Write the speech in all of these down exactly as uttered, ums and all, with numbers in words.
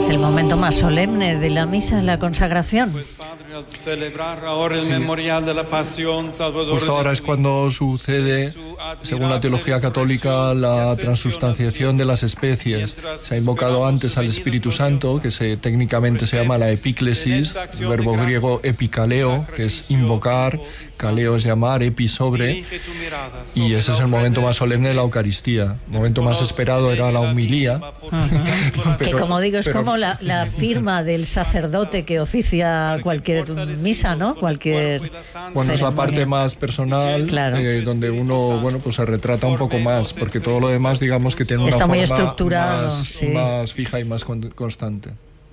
Es el momento más solemne de la misa, la consagración. Al celebrar ahora el sí. memorial de la pasión salvadora. Justo ahora es cuando sucede, según la teología católica, la transustanciación de las especies. Se ha invocado antes al Espíritu Santo, que se, técnicamente se llama la epíclesis, el verbo griego epikaleo, que es invocar, kaleo es llamar, epi sobre, y ese es el momento más solemne de la Eucaristía. El momento más esperado era la homilía. Uh-huh. Pero, que como digo, es pero, como la, la firma del sacerdote que oficia cualquier misa, ¿no? Cualquier bueno, es la parte más personal, claro. eh, donde uno, bueno, pues se retrata un poco más, porque todo lo demás, digamos que tiene una Está forma muy estructurado, más, sí. más fija y más con, constante.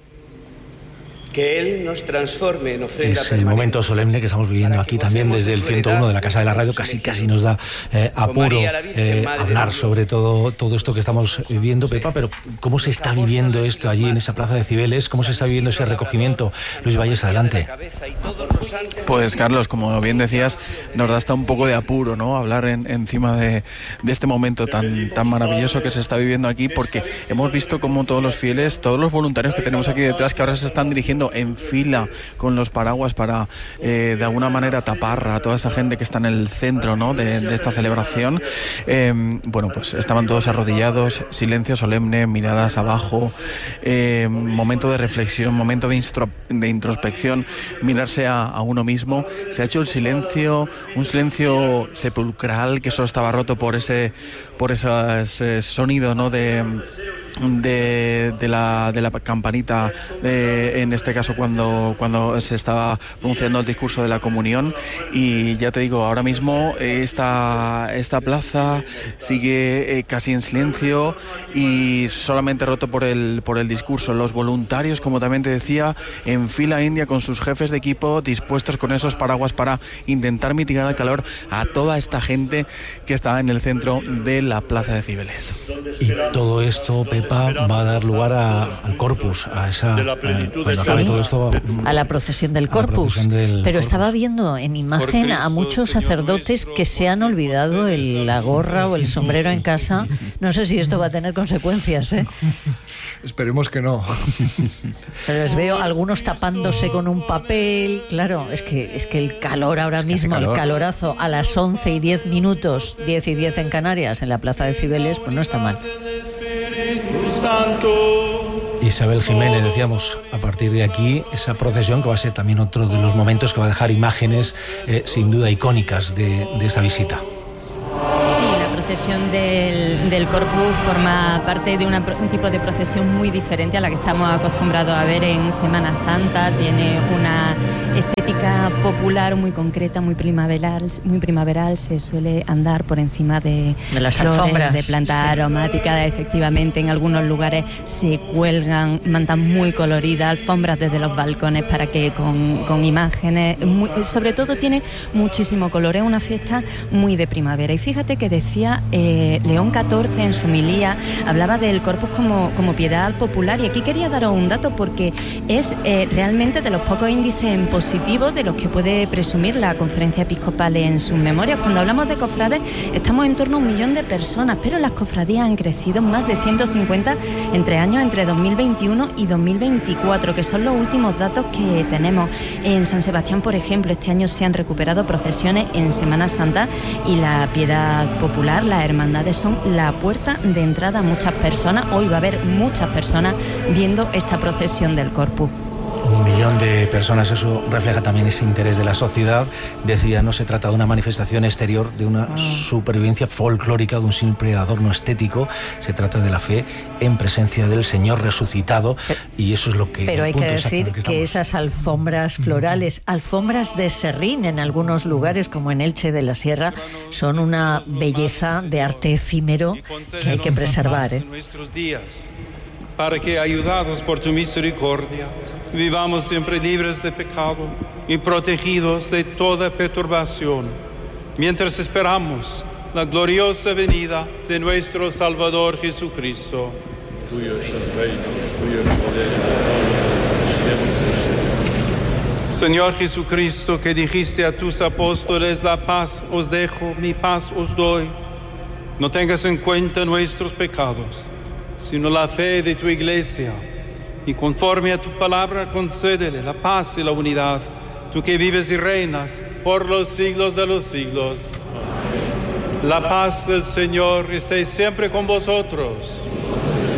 Que Él nos transforme en ofrenda Es el momento solemne que estamos viviendo aquí también desde el ciento uno de la Casa de la Radio. Casi casi nos da eh, apuro eh, hablar sobre todo, todo esto que estamos viviendo, Pepa, pero ¿cómo se está viviendo esto allí en esa plaza de Cibeles? ¿Cómo se está viviendo ese recogimiento? Luis Valles, adelante. Pues Carlos, como bien decías, nos da hasta un poco de apuro, ¿no? Hablar en, encima de, de este momento tan, tan maravilloso que se está viviendo aquí, porque hemos visto cómo todos los fieles, todos los voluntarios que tenemos aquí detrás, que ahora se están dirigiendo en fila con los paraguas para eh, de alguna manera tapar a toda esa gente que está en el centro, ¿no? de, de esta celebración. Eh, bueno, pues estaban todos arrodillados, silencio solemne, miradas abajo, eh, momento de reflexión, momento de, instro, de introspección, mirarse a, a uno mismo. Se ha hecho el silencio, un silencio sepulcral que solo estaba roto por ese, por ese, ese sonido, ¿no? de De, de, la, de la campanita, de, en este caso cuando, cuando se estaba pronunciando el discurso de la comunión. Y ya te digo, ahora mismo esta, esta plaza sigue eh, casi en silencio y solamente roto por el, por el discurso. Los voluntarios, como también te decía, en fila india con sus jefes de equipo, dispuestos con esos paraguas para intentar mitigar el calor a toda esta gente que está en el centro de la plaza de Cibeles. Y todo esto, Pepa, va a dar lugar a, al Corpus, a esa eh, bueno, sí, todo esto va, a la procesión del Corpus. Procesión del Pero Corpus. Estaba viendo en imagen a muchos sacerdotes que se han olvidado el, la gorra o el sombrero en casa. No sé si esto va a tener consecuencias, ¿eh? Esperemos que no. Pero les veo algunos tapándose con un papel. Claro, es que es que el calor ahora es que mismo, calor. el calorazo a las once y diez minutos, diez y diez en Canarias, en la plaza de Cibeles, pues no está mal. Isabel Jiménez, decíamos, a partir de aquí, esa procesión que va a ser también otro de los momentos que va a dejar imágenes eh, sin duda icónicas de, de esta visita. Sí, la procesión del, del Corpus forma parte de una, un tipo de procesión muy diferente a la que estamos acostumbrados a ver en Semana Santa. Tiene una estética popular muy concreta, muy primaveral, muy primaveral. Se suele andar por encima de, de las flores, alfombras, de plantas sí. aromáticas. Efectivamente, en algunos lugares se cuelgan mantas muy coloridas, alfombras desde los balcones para que con, con imágenes, muy, sobre todo tiene muchísimo color. Es una fiesta muy de primavera. Y fíjate que decía eh, León catorce en su homilía, hablaba del Corpus como, como piedad popular, y aquí quería daros un dato porque es eh, realmente de los pocos índices en positivo de los que puede presumir la Conferencia Episcopal en sus memorias. Cuando hablamos de cofrades estamos en torno a un millón de personas, pero las cofradías han crecido más de ciento cincuenta entre años entre dos mil veintiuno y dos mil veinticuatro, que son los últimos datos que tenemos. En San Sebastián, por ejemplo, este año se han recuperado procesiones en Semana Santa y la piedad popular, las hermandades son la puerta de entrada a muchas personas. Hoy va a haber muchas personas viendo esta procesión del Corpus. Un millón de personas, eso refleja también ese interés de la sociedad. Decía, no se trata de una manifestación exterior, de una oh. supervivencia folclórica, de un simple adorno estético. Se trata de la fe en presencia del Señor resucitado, pero, y eso es lo que... Pero hay que decir que, que esas alfombras florales, alfombras de serrín en algunos lugares, como en Elche de la Sierra, son una belleza de arte efímero que hay que preservar, ¿eh? Para que, ayudados por tu misericordia, vivamos siempre libres de pecado y protegidos de toda perturbación, mientras esperamos la gloriosa venida de nuestro Salvador Jesucristo. Tuyo es el reino, tuyo el poder. Señor Jesucristo, que dijiste a tus apóstoles, la paz os dejo, mi paz os doy, no tengas en cuenta nuestros pecados, sino la fe de tu Iglesia, y conforme a tu palabra concédele la paz y la unidad, tú que vives y reinas por los siglos de los siglos. La paz del Señor esté siempre con vosotros.